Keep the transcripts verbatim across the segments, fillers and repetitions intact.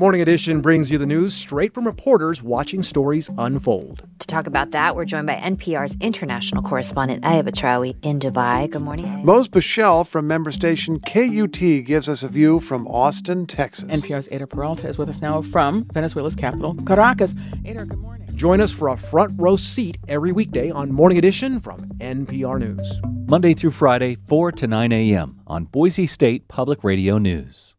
Morning Edition brings you the news straight from reporters watching stories unfold. To talk about that, we're joined by N P R's international correspondent, Ayah Batrawi, in Dubai. Good morning, Ayah. Mose Bichelle from member station K U T gives us a view from Austin, Texas. N P R's Ada Peralta is with us now from Venezuela's capital, Caracas. Ada, good morning. Join us for a front row seat every weekday on Morning Edition from N P R News. Monday through Friday, four to nine a.m. on Boise State Public Radio News.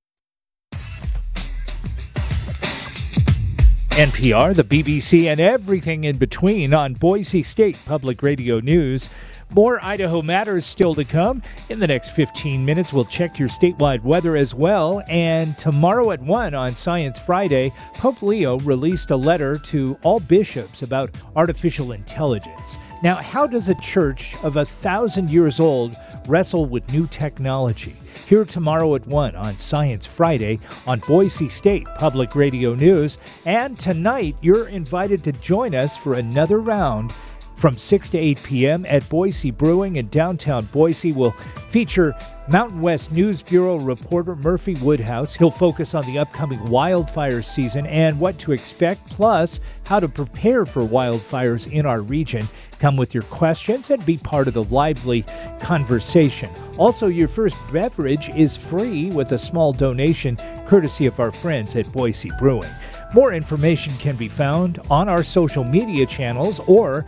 N P R, the B B C, and everything in between on Boise State Public Radio News. More Idaho Matters still to come. In the next fifteen minutes, we'll check your statewide weather as well. And tomorrow at one on Science Friday, Pope Leo released a letter to all bishops about artificial intelligence. Now, how does a church of a thousand years old wrestle with new technology? Here tomorrow at one on Science Friday on Boise State Public Radio News. And tonight, you're invited to join us for another round from six to eight p.m. at Boise Brewing in downtown Boise. Will feature Mountain West News Bureau reporter Murphy Woodhouse. He'll focus on the upcoming wildfire season and what to expect, plus how to prepare for wildfires in our region. Come with your questions and be part of the lively conversation. Also, your first beverage is free with a small donation courtesy of our friends at Boise Brewing. More information can be found on our social media channels or